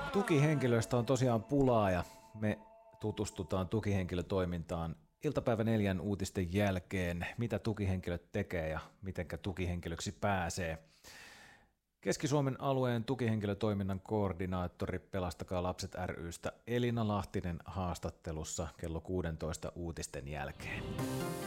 Tukihenkilöistä on tosiaan pulaa ja me tutustutaan tukihenkilötoimintaan iltapäivä 4 uutisten jälkeen, mitä tukihenkilöt tekee ja mitenkä tukihenkilöksi pääsee. Keski-Suomen alueen tukihenkilötoiminnan koordinaattori Pelastakaa lapset ry:stä Elina Lahtinen haastattelussa kello 16 uutisten jälkeen.